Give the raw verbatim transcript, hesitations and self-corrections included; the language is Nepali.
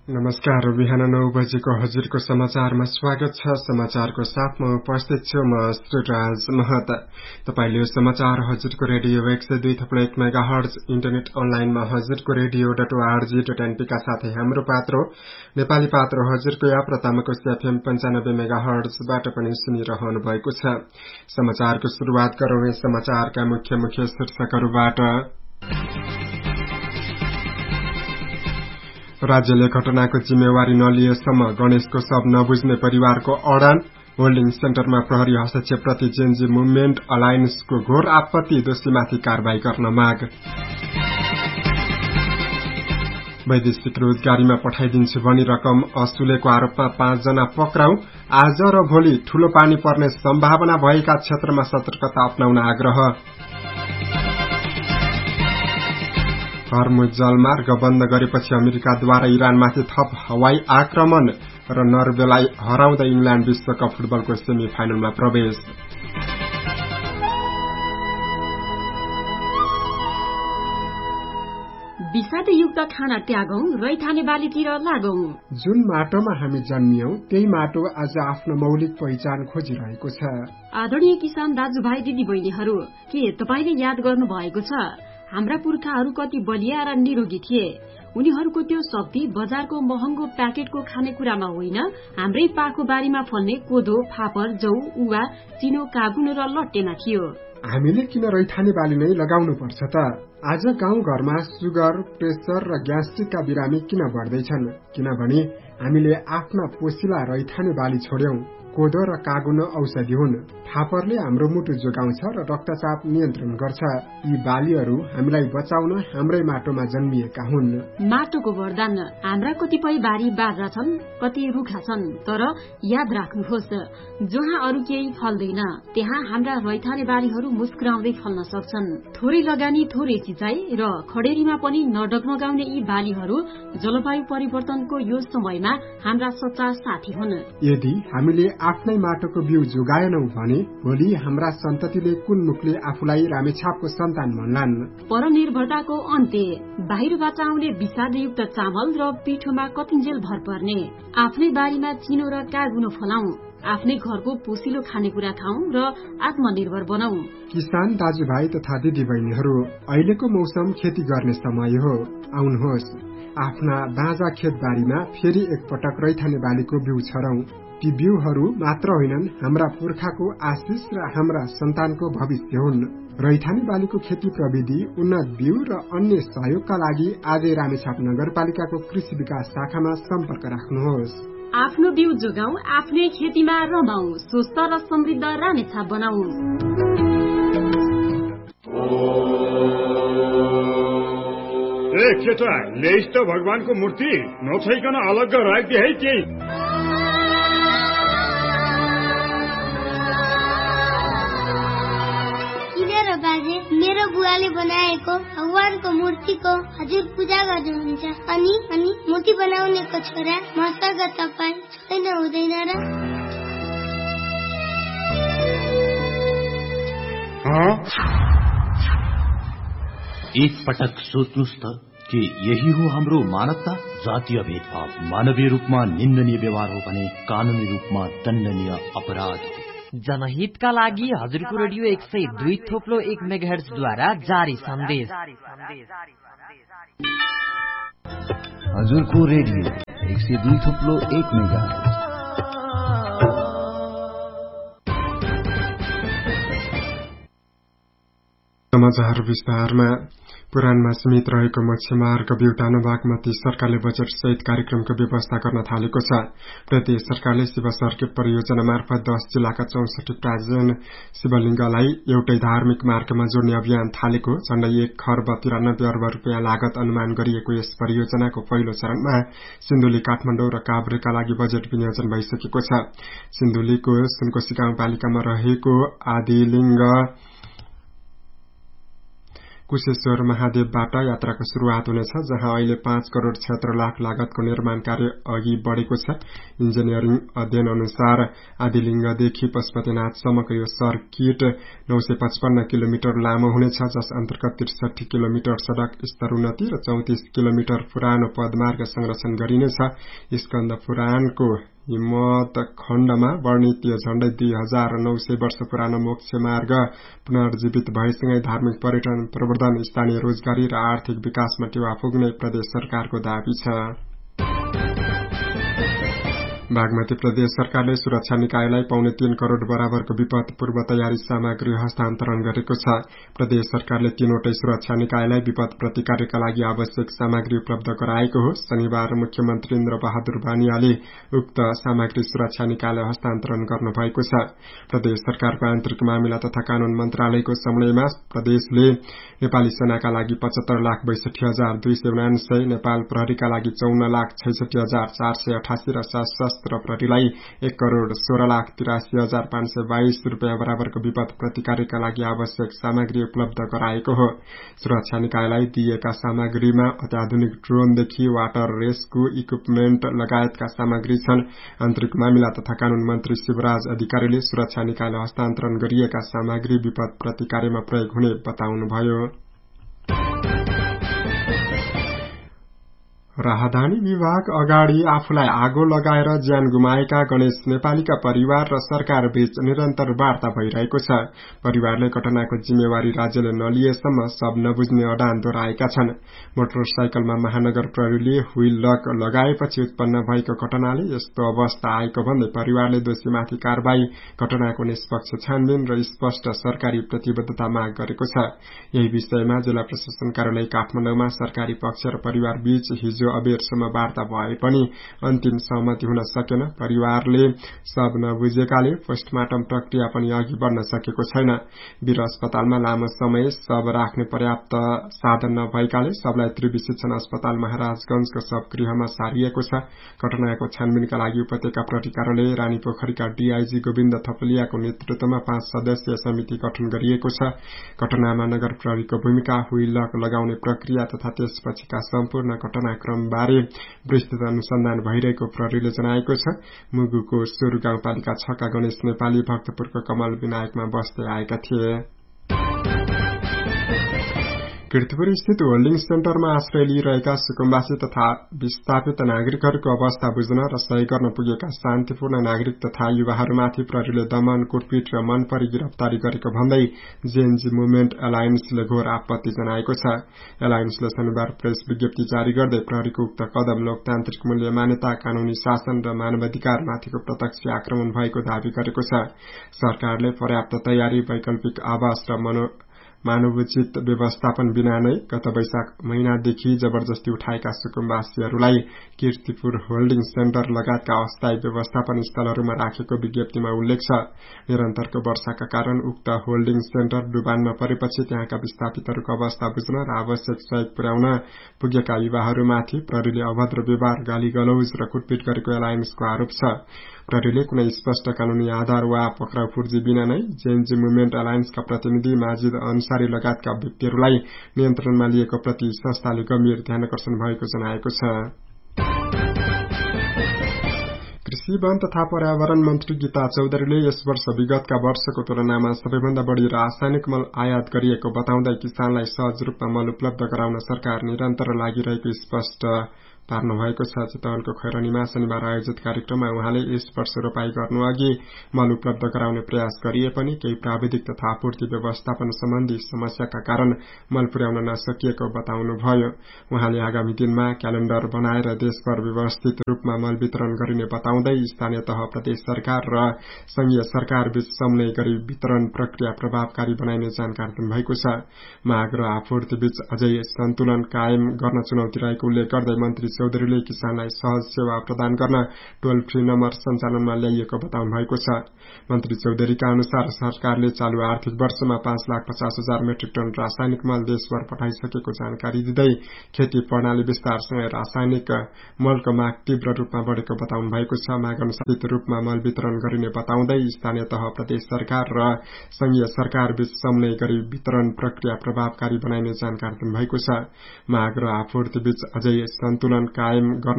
नमस्कार। बिहान नौ बजेको हजुरको समाचारमा स्वागत छ। समाचारको साथमा उपस्थित छु म श्रीराज महत। तपाईले समाचार हजुरको रेडियो एक सय दुई थप्लो एक मेगा हर्ज, इन्टरनेट अनलाइनमा हजुरको radio dot ORG dot NP का साथै हाम्रो पात्रो नेपाली पात्रो हजुरको या प्रतामको एफएम पञ्चानब्बे मेगा हर्जबाट पनि सुनिरहनु भएको छ। समाचारको शुरूआत गरौँ समाचारका मुख्य मुख्य शीर्षकहरूबाट। राज्यले घटनाको जिम्मेवारी नलिएसम्म गणेशको शव नबुझ्ने परिवारको अडान। होल्डिङ सेन्टरमा प्रहरी हस्तक्षेपप्रति जेनजी मुभमेन्ट अलायन्सको घोर आपत्ति, दोषीमाथि कारवाही गर्न माग। वैदेशिक रोजगारीमा पठाइदिन्छु भनी रकम असुलेको आरोपमा पाँचजना पक्राउ। आज र भोलि ठूलो पानी पर्ने सम्भावना भएका क्षेत्रमा सतर्कता अपनाउन आग्रह। हर्मुज जलमार्ग बन्द गरेपछि अमेरिकाद्वारा इरानमाथि थप हवाई आक्रमण र नर्वेलाई हराउँदै इङ्ल्याण्ड विश्वकप फुटबलको सेमी फाइनलमा प्रवेश। विषादयुक्त खाना त्यागौं, रैथाने बालीतिर लागौं। जुन माटोमा हामी जन्मियौं त्यही माटो आज आफ्नो मौलिक पहिचान खोजिरहेको छ। आदरणीय किसान दाजुभाइ दिदी बहिनीहरू, के तपाईले याद गर्नु भएको छ हाम्रा पुर्खाहरू कति बलिया र निरोगी थिए? उनीहरूको त्यो शक्ति बजारको महँगो प्याकेटको खानेकुरामा होइन, हाम्रै पाको बारीमा फल्ने कोदो, फापर, जौ, उवा, चिनो, कागुनो र लट्टेमा थियो। हामीले किन रैथाने बाली नै लगाउनु पर्छ त? आज गाउँ घरमा सुगर, प्रेसर र ग्यास्ट्रिकका बिरामी किन बढ्दैछन्? किनभने हामीले आफ्ना पोसिला रैथाने बाली छोड्यौं। कोदो र कागुनो औषधि हुन्। फापरले हाम्रो मुटु जोगाउँछ र रक्तचाप नियन्त्रण गर्छ। यी बालीहरू हामीलाई बचाउन हाम्रै माटोमा जन्मिएका हुन्। माटोको वरदान। हाम्रा कतिपय बारी बाजा छन्, कति रुखा छन्, तर याद राख्नुहोस्, जहाँ अरू केही फल्दैन त्यहाँ हाम्रा रैथाने बालीहरू मुस्कुराउँदै फल्न सक्छन्। थोरै लगानी, थोरै सिँचाइ र खडेरीमा पनि नडगमगाउने यी बालीहरू जलवायु परिवर्तनको यो समयमा हाम्रा सच्चा साथी हुन्। यदि हामीले आफ्नै माटोको बिउ जोगाएनौ भने भोलि हाम्रा सन्ततिले कुन मुखले आफूलाई रामेछापको सन्तान भन्लान्? परनिर्भरताको अन्त्य। बाहिरबाट आउने विषादयुक्त चामल र पिठोमा कतिन्जेल भर पर्ने। आफ्नै बारीमा चिनो र कागुनो फलाउँ, आफ्नै घरको पोसिलो खानेकुरा खाउँ र आत्मनिर्भर बनाऊ। किसान दाजुभाइ तथा दिदी बहिनीहरू, अहिलेको मौसम खेती गर्ने समय हो। आउनुहोस्, आफ्ना बाँझा खेतबारीमा फेरि एकपटक रैथाने बालीको बिउ छरौं। ती बिउहरू मात्र होइनन्, हाम्रा पुर्खाको आशिष र हाम्रा सन्तानको भविष्य हुन्। रैथाने बालीको खेती प्रविधि, उन्नत बिउ र अन्य सहयोगका लागि आजै रामेछाप नगरपालिकाको कृषि विकास शाखामा सम्पर्क राख्नुहोस्। आफ्नो बिउ जोगाऊ, आफ्नै खेतीमा रमाऊ, स्वस्थ र समृद्ध रामेछाप बनाऊ। ए केटा, ल्याइस् त भगवानको मूर्ति, नछैकन अलग्ग राखिदिए है केही। बाजे, मेरो बुवाले बनाएको भगवानको मूर्तिको हजुर पूजा गर्नुहुन्छ, अनि अनि मूर्ति बनाउनेको छोरा मसँग तपाईँ छैन हुँदैन र? एक पटक सोच्नुस् त कि यही हो हाम्रो मानवता। जातीय भेदभाव मानवीय रूपमा निन्दनीय व्यवहार हो भने कानूनी रूपमा दण्डनीय अपराध हो। जनहितका लागि हजुरको रेडियो एक सय दुई थोप्लो एक मेगाहर्जद्वारा जारी सन्देश। हजुरको रेडियो एक सय दुई थोप्लो एक मेगाहर्ज। समाचार विस्तारमा। पुरानमा सीमित रहेको मत्स्य मार्ग बिउतान बागमती सरकारले बजेट सहित कार्यक्रमको व्यवस्था गर्न थालेको छ। प्रदेश सरकारले शिव सर्किट परियोजना मार्फत दस जिल्लाका चौसठी प्राचीन शिवलिङ्गलाई एउटै धार्मिक मार्गमा जोड्ने अभियान थालेको। झण्डै एक खर्ब तिरानब्बे अर्ब रूपियाँ लागत अनुमान गरिएको यस परियोजनाको पहिलो चरणमा सिन्धुली, काठमाडौँ र काभ्रेका लागि बजेट विनियोजन भइसकेको छ। सिन्धुलीको सुनकोशी गाउँपालिकामा रहेको आदिलिङ्ग कुशेश्वर महादेवबाट यात्राको शुरूआत हुनेछ, जहाँ अहिले पाँच करोड़ छिहत्तर लाख लागतको निर्माण कार्य अघि बढ़ेको छ। इन्जिनियरिङ अध्ययन अनुसार आदिलिङ्गदेखि पशुपतिनाथसम्मको यो सर्किट नौ सय पचपन्न किलोमिटर लामो हुनेछ, जस अन्तर्गत त्रिसठी किलोमिटर सड़क स्तरोन्नति र चौतिस किलोमिटर पुरानो पदमार्ग संरक्षण गरिनेछ। स्कन्द पुराणको हिम्मत खण्डमा वर्णित यो झण्डै दुई हजार नौ सय वर्ष पुरानो मोक्ष मार्ग पुनर्जीवित भएसँगै धार्मिक पर्यटन प्रवर्धन, स्थानीय रोजगारी र आर्थिक विकासमा टेवा पुग्ने प्रदेश सरकारको दावी छ। बागमती प्रदेश सरकारले सुरक्षा निकायलाई पौने तीन करोड़ बराबरको विपद पूर्व तयारी सामग्री हस्तान्तरण गरेको छ। प्रदेश सरकारले तीनवटै सुरक्षा निकायलाई विपद प्रतिकारका लागि आवश्यक सामग्री उपलब्ध गराएको हो। शनिबार मुख्यमन्त्री इन्द्र बहादुर बानियाले उक्त सामग्री सुरक्षा निकायलाई हस्तान्तरण गर्नुभएको छ। प्रदेश सरकारको आन्तरिक मामिला तथा कानून मन्त्रालयको समन्वयमा प्रदेशले नेपाली सेनाका लागि पचहत्तर लाख बैसठी हजार दुई सय उनासय, नेपाल प्रहरीका लागि चौन्न लाख छैसठी हजार चार सय अठासी र सशस्त्र प्रहरीलाई एक करोड़ सोह्र लाख तिरासी हजार पाँच सय बाइस रूपियाँ बराबरको विपद प्रतिकारका लागि आवश्यक सामग्री उपलब्ध गराएको हो। सुरक्षा निकायलाई दिएका सामग्रीमा अत्याधुनिक ड्रोनदेखि वाटर रेस्क्यू इक्विपमेन्ट लगायतका सामग्री छन्। आन्तरिक मामिला तथा कानून मन्त्री शिवराज अधिकारीले सुरक्षा निकायलाई हस्तान्तरण गरिएका सामग्री विपद प्रतिकारमा प्रयोग हुने बताउनुभयो। राहदानी विभाग अगाडि आफूलाई आगो लगाएर ज्यान गुमाएका गणेश नेपालीका परिवार र सरकार बीच निरन्तर वार्ता भइरहेको छ। परिवारले घटनाको जिम्मेवारी राज्यले नलिएसम्म सब नबुझ्ने अडान दोहोऱ्याएका छन्। मोटरसाइकलमा महानगर प्रहरीले व्हील लक लगाएपछि उत्पन्न भएको घटनाले यस्तो अवस्था आएको भन्दै परिवारले दोषीमाथि कारबाही, घटनाको निष्पक्ष छानबिन र स्पष्ट सरकारी प्रतिबद्धता माग गरेको छ। यही विषयमा जिल्ला प्रशासन कार्यालय काठमाडौँमा सरकारी पक्ष र परिवार बीच हिजो अबेरसम्म वार्ता भए पनि अन्तिम सहमति हुन सकेन। परिवारले सब नबुझेकाले पोस्टमार्टम प्रक्रिया पनि अघि बढ़न सकेको छैन। वीर अस्पतालमा लामो समय शव राख्ने पर्याप्त साधन नभएकाले सबलाई त्रिवी शिक्षण अस्पताल महाराजगंजको शव गृहमा सारिएको छ। घटनाको छानबिनका लागि उपत्यका प्रहरी कार्यालय रानीपोखरीका डीआईजी गोविन्द थपलियाको नेतृत्वमा पाँच सदस्यीय समिति गठन गरिएको छ। घटनामा नगर प्रहरीको भूमिका, व्हील लक लगाउने प्रक्रिया तथा त्यसपछिका सम्पूर्ण घटनाक्रम बारे विस्तृत अनुसन्धान भइरहेको प्रहरीले जनाएको छ। मुगुको सोरु गाउँपालिका छ का गणेश नेपाली भक्तपुरको कमल विनायकमा बस्दै आएका थिए। कीर्तिपुर स्थित होल्डिङ सेन्टरमा आश्रय लिइरहेका सुकुम्बासी तथा विस्थापित नागरिकहरूको अवस्था बुझ्न र सहयोग गर्न पुगेका शान्तिपूर्ण नागरिक तथा युवाहरूमाथि प्रहरीले दमन, कुटपिट र मनपरी गिरफ्तारी गरेको भन्दै जेएनजी मुभमेन्ट एलायन्सले घोर आपत्ति जनाएको छ। एलायन्सले शनिबार प्रेस विज्ञप्ति जारी गर्दै प्रहरीको उक्त कदम लोकतान्त्रिक मूल्य मान्यता, कानूनी शासन र मानवाधिकारमाथिको प्रत्यक्ष आक्रमण भएको दावी गरेको छ। सरकारले पर्याप्त तयारी, वैकल्पिक आवास र मनो मानवोचित व्यवस्थापन बिना नै गत वैशाख महिनादेखि जबरजस्ती उठाएका सुकुम्बासीहरूलाई कीर्तिपुर होल्डिङ सेन्टर लगायतका अस्थायी व्यवस्थापन स्थलहरूमा राखेको विज्ञप्तिमा उल्लेख छ। निरन्तरको वर्षाका कारण उक्त होल्डिङ सेन्टर डुबानमा परेपछि त्यहाँका विस्थापितहरूको अवस्था बुझ्न र आवश्यक सहयोग पुर्याउन पुगेका युवाहरूमाथि प्रहरीले अभद्र व्यवहार, गाली गलौज र कुटपिट गरेको एलायन्सको आरोप छ। प्रहरीले कुनै स्पष्ट कानूनी आधार वा पक्राउ फुर्जी बिना नै जेएनजी मुभमेन्ट एलायन्सका प्रतिनिधि माजिद अन्सारी लगायतका व्यक्तिहरूलाई नियन्त्रणमा लिएको प्रति संस्थाले गम्भीर ध्यानकर्षण भएको जनाएको छ। कृषि, वन तथा पर्यावरण मन्त्री गीता चौधरीले यस वर्ष विगतका वर्षको तुलनामा सबैभन्दा बढ़ी रासायनिक मल आयात गरिएको बताउँदै किसानलाई सहज रूपमा मल उपलब्ध गराउन सरकार निरन्तर लागिरहेको स्पष्ट पार्नु भएको छ। चितवनको खैरनीमा शनिबार आयोजित कार्यक्रममा उहाँले यस वर्ष रोपाई गर्नु अघि मल उपलब्ध गराउने प्रयास गरिए पनि केही प्राविधिक तथा आपूर्ति व्यवस्थापन सम्बन्धी समस्याका कारण मल पुर्याउन नसकिएको बताउनुभयो। उहाँले आगामी दिनमा क्यालेण्डर बनाएर देशभर व्यवस्थित रूपमा मल वितरण गरिने बताउँदै स्थानीय तह, प्रदेश सरकार र संघीय सरकार बीच समन्वय गरी वितरण प्रक्रिया प्रभावकारी बनाइने जानकारी दिनुभएको छ। माग र आपूर्ति बीच अझै सन्तुलन कायम गर्न चुनौती रहेको उल्लेख गर्दै मन्त्री चौधरीले किसानलाई सहज सेवा प्रदान गर्न टोल फ्री नम्बर सञ्चालनमा ल्याइएको बताउनु भएको छ। मन्त्री चौधरीका अनुसार सरकारले चालू आर्थिक वर्षमा पाँच लाख पचास हजार मेट्रिक टन रासायनिक मल देशभर पठाइसकेको जानकारी दिँदै खेती प्रणाली विस्तारसँगै रासायनिक मलको माग तीव्र रूपमा बढ़ेको बताउनु भएको छ। माग अनुसार रूपमा मल वितरण गरिने बताउँदै स्थानीय तह, प्रदेश सरकार र संघीय सरकार बीच समन्वय गरी वितरण प्रक्रिया प्रभावकारी बनाइने जानकारी दिनुभएको छ। माग र आपूर्ति बीच अझै सन्तुलन कायम गर्न